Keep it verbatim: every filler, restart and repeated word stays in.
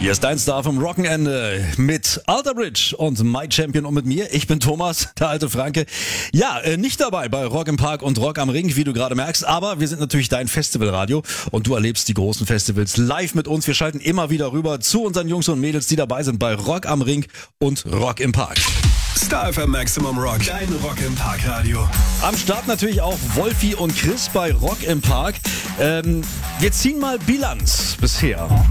Hier ist dein Star vom Rockenende mit Alter Bridge und My Champion und mit mir. Ich bin Thomas, der alte Franke. Ja, äh, nicht dabei bei Rock im Park und Rock am Ring, wie du gerade merkst, aber wir sind natürlich dein Festivalradio und du erlebst die großen Festivals live mit uns. Wir schalten immer wieder rüber zu unseren Jungs und Mädels, die dabei sind bei Rock am Ring und Rock im Park. Star F M Maximum Rock, dein Rock im Park Radio. Am Start natürlich auch Wolfi und Chris bei Rock im Park. Ähm, wir ziehen mal Bilanz bisher.